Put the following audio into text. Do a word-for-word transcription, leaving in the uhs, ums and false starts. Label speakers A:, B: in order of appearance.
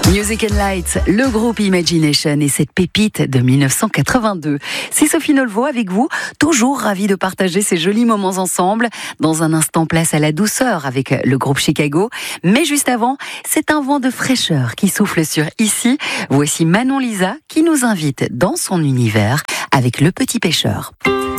A: Music and Lights, le groupe Imagination et cette pépite de mille neuf cent quatre-vingt-deux. C'est Sophie Nolvo avec vous, toujours ravie de partager ces jolis moments ensemble. Dans un instant, place à la douceur avec le groupe Chicago. Mais juste avant, c'est un vent de fraîcheur qui souffle sur Ici. Voici Manon Lisa qui nous invite dans son univers avec Le Petit Pêcheur.